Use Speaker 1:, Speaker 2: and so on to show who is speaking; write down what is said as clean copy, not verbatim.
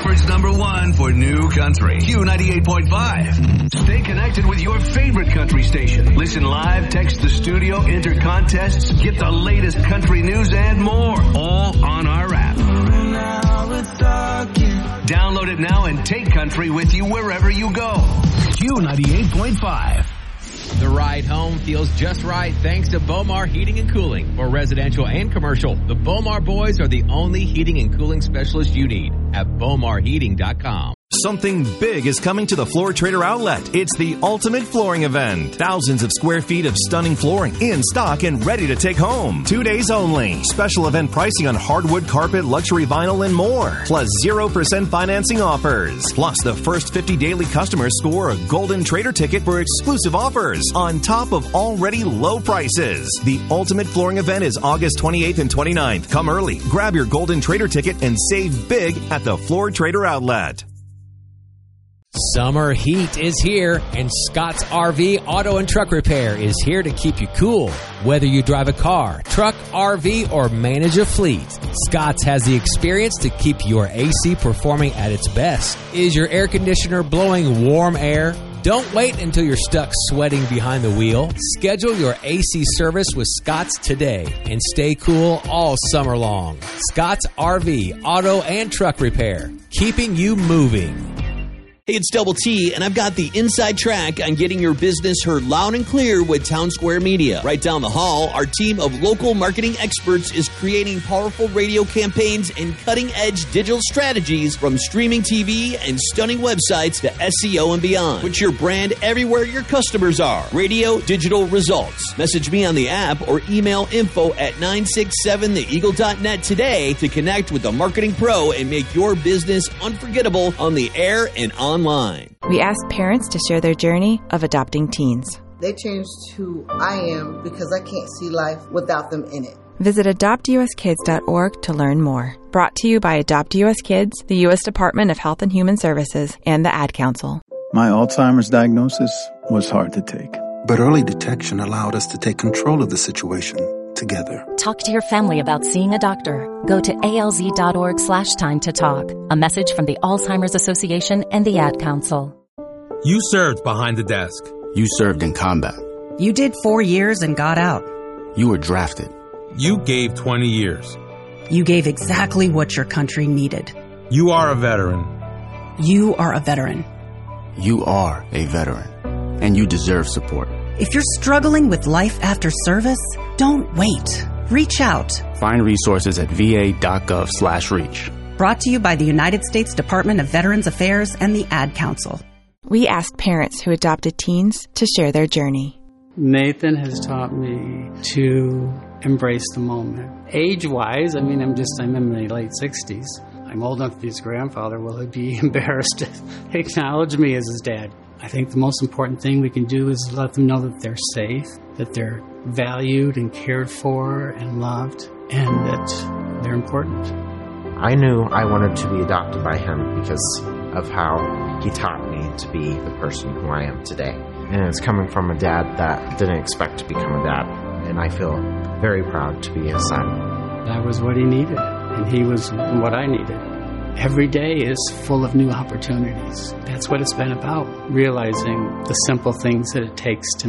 Speaker 1: Rockford's #1 for new country. Q98.5. Stay connected with your favorite country station. Listen live, text the studio, enter contests, get the latest country news and more. All on our app. Download it now and take country with you wherever you go. Q98.5.
Speaker 2: The ride home feels just right thanks to Bomar Heating and Cooling. For residential and commercial, the Bomar boys are the only heating and cooling specialist you need at BomarHeating.com.
Speaker 3: Something big is coming to the Floor Trader Outlet. It's the ultimate flooring event. Thousands of square feet of stunning flooring in stock and ready to take home. 2 days only. Special event pricing on hardwood, carpet, luxury vinyl, and more. Plus 0% financing offers. Plus, the first 50 daily customers score a Golden Trader ticket for exclusive offers on top of already low prices. The ultimate flooring event is August 28th and 29th. Come early. Grab your Golden Trader ticket and save big at the Floor Trader Outlet.
Speaker 4: Summer heat is here, and Scott's RV Auto and Truck Repair is here to keep you cool. Whether you drive a car, truck, RV, or manage a fleet, Scott's has the experience to keep your AC performing at its best. Is your air conditioner blowing warm air? Don't wait until you're stuck sweating behind the wheel. Schedule your AC service with Scott's today and stay cool all summer long. Scott's RV Auto and Truck Repair, keeping you moving.
Speaker 5: Hey, it's Double T, and I've got the inside track on getting your business heard loud and clear with Town Square Media. Right down the hall, our team of local marketing experts is creating powerful radio campaigns and cutting-edge digital strategies from streaming TV and stunning websites to SEO and beyond. Put your brand everywhere your customers are. Radio, digital results. Message me on the app or email info@967theeagle.net today to connect with the marketing pro and make your business unforgettable on the air and online.
Speaker 6: We asked parents to share their journey of adopting teens.
Speaker 7: They changed who I am because I can't see life without them in it.
Speaker 6: Visit adoptuskids.org to learn more. Brought to you by Adopt US Kids, the U.S. Department of Health and Human Services, and the Ad Council.
Speaker 8: My Alzheimer's diagnosis was hard to take.
Speaker 9: But early detection allowed us to take control of the situation together.
Speaker 10: Talk to your family about seeing a doctor. Go to alz.org/time to talk. A message from the Alzheimer's Association and the Ad Council.
Speaker 11: You served behind the desk.
Speaker 12: You served in combat.
Speaker 13: You did 4 years and got out.
Speaker 12: You were drafted.
Speaker 11: You gave 20 years.
Speaker 13: You gave exactly what your country needed.
Speaker 11: You are a veteran.
Speaker 13: You are a veteran.
Speaker 12: You are a veteran, and you deserve support.
Speaker 13: If you're struggling with life after service, don't wait. Reach out.
Speaker 12: Find resources at va.gov/reach.
Speaker 13: Brought to you by the United States Department of Veterans Affairs and the Ad Council.
Speaker 6: We asked parents who adopted teens to share their journey.
Speaker 14: Nathan has taught me to embrace the moment. Age-wise, I'm in my late 60s. I'm old enough to be his grandfather. Will he be embarrassed to acknowledge me as his dad? I think the most important thing we can do is let them know that they're safe, that they're valued and cared for and loved, and that they're important.
Speaker 15: I knew I wanted to be adopted by him because of how he taught me to be the person who I am today. And it's coming from a dad that didn't expect to become a dad, and I feel very proud to be his son.
Speaker 14: I was what he needed, and he was what I needed. Every day is full of new opportunities. That's what it's been about, realizing the simple things that it takes to